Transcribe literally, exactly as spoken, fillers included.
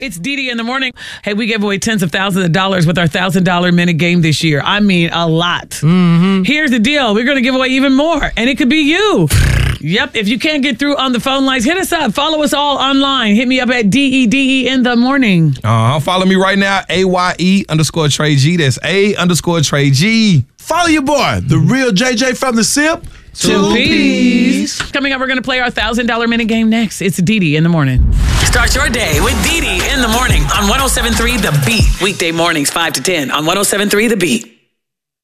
It's Dee in the morning. Hey, we gave away tens of thousands of dollars with our one thousand dollars minute game this year. I mean, a lot. Mm-hmm. Here's the deal. We're going to give away even more, and it could be you. Yep. If you can't get through on the phone lines, hit us up. Follow us all online. Hit me up at D E D E in the morning. Uh-huh. Follow me right now, A Y E underscore Trey G. That's A underscore Trey G. Follow your boy, the real J J from the SIP. Two P's. Coming up, we're going to play our one thousand dollars minute game next. It's Dee in the morning. Start your day with Dee in the morning on one oh seven point three The Beat. Weekday mornings five to ten on one oh seven point three The Beat.